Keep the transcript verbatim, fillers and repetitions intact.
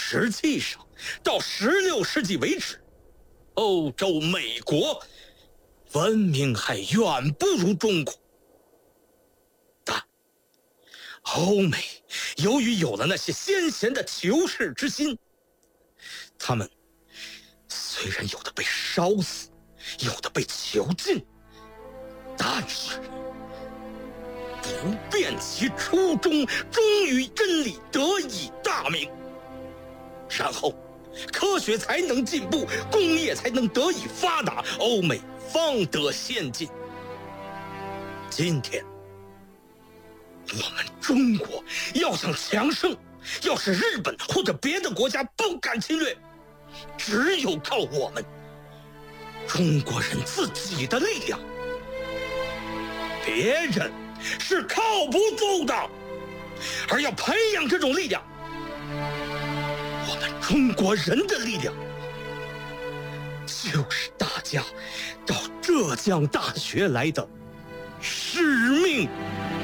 实际上，到十六世纪为止，欧洲、美国文明还远不如中国。但欧美由于有了那些先贤的求世之心，他们虽然有的被烧死，有的被囚禁，但是不变其初衷，终于真理得以大明。然后科学才能进步，工业才能得以发达，欧美方得先进。今天我们中国要想强盛，要是日本或者别的国家不敢侵略，只有靠我们中国人自己的力量，别人是靠不住的。而要培养这种力量，我们中国人的力量就是大家到浙江大学来的使命。